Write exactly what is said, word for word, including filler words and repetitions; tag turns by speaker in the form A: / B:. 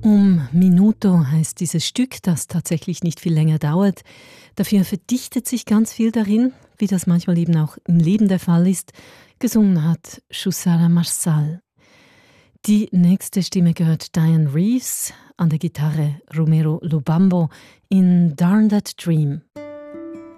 A: Um Minuto heißt dieses Stück, das tatsächlich nicht viel länger dauert. Dafür verdichtet sich ganz viel darin, wie das manchmal eben auch im Leben der Fall ist. Gesungen hat Chusara Marsal. Die nächste Stimme gehört Diane Reeves, an der Gitarre Romero Lubambo in Darn That Dream.